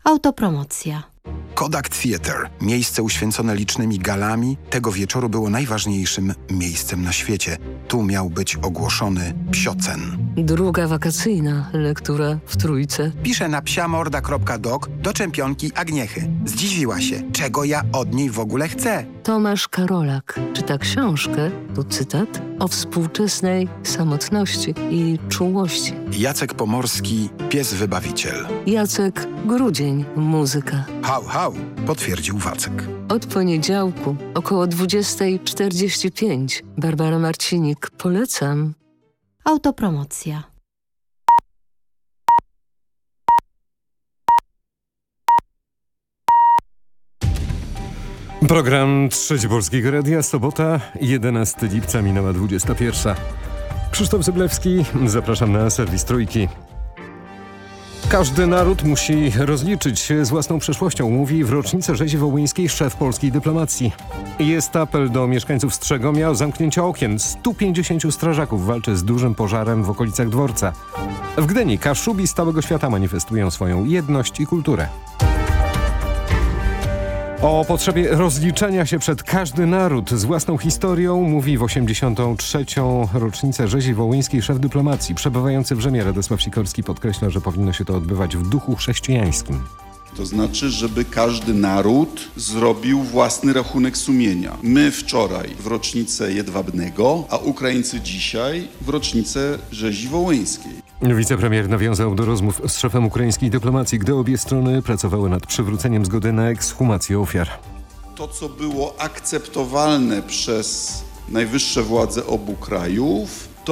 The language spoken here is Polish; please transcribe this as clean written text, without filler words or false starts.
Autopromocja. Kodak Theatre, miejsce uświęcone licznymi galami, tego wieczoru było najważniejszym miejscem na świecie. Tu miał być ogłoszony psiocen. Druga wakacyjna lektura w Trójce. Piszę na psiamorda.doc do czempionki Agniechy. Zdziwiła się, czego ja od niej w ogóle chcę. Tomasz Karolak czyta książkę, tu cytat, o współczesnej samotności i czułości. Jacek Pomorski, pies wybawiciel. Jacek Grudzień, muzyka. Hał, hał, potwierdził Wacek. Od poniedziałku około 20:45. Barbara Marcinik, polecam. Autopromocja. Program Trzeci Polskiego Radia, sobota, 11 lipca, minęła 21. Krzysztof Zyblewski, zapraszam na serwis Trójki. Każdy naród musi rozliczyć się z własną przeszłością, mówi w rocznicę rzezi wołyńskiej szef polskiej dyplomacji. Jest apel do mieszkańców Strzegomia o zamknięcie okien. 150 strażaków walczy z dużym pożarem w okolicach dworca. W Gdyni Kaszubi z całego świata manifestują swoją jedność i kulturę. O potrzebie rozliczenia się przed każdy naród z własną historią mówi w 83. rocznicę rzezi wołyńskiej szef dyplomacji. Przebywający w Rzymie Radosław Sikorski podkreśla, że powinno się to odbywać w duchu chrześcijańskim. To znaczy, żeby każdy naród zrobił własny rachunek sumienia. My wczoraj w rocznicę Jedwabnego, a Ukraińcy dzisiaj w rocznicę rzezi wołyńskiej. Wicepremier nawiązał do rozmów z szefem ukraińskiej dyplomacji, gdy obie strony pracowały nad przywróceniem zgody na ekshumację ofiar. To, co było akceptowalne przez najwyższe władze obu krajów,